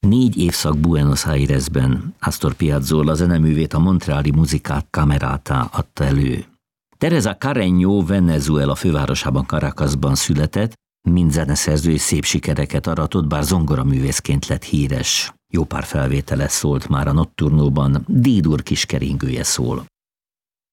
4 évszak Buenos Airesben Astor Piazzolla zeneművét, a Montreali Musica Camerata adta elő. Teresa Carreño Venezuela fővárosában, Caracasban született, mint zeneszerző és szép sikereket aratott, bár zongoraművészként lett híres. Jó pár felvétele szólt már a Nocturnóban, D-dur kiskeringője szól.